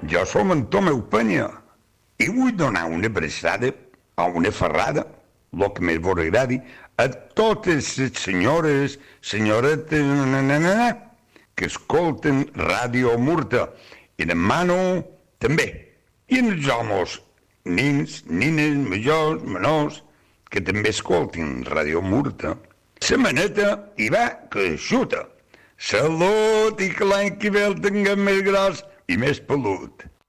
Jo som en Tomeu Penya i vull donar una abraçada o una ferrada, el que més vos agradi, a totes les senyores, senyoretes, que escolten Ràdio Murta, i demano també, i els homes, nins, nines, majors, menors, que també escoltin Ràdio Murta. La maneta hi va que xuta. Salut i que l'any que ve el tinguem més gros i més pelut.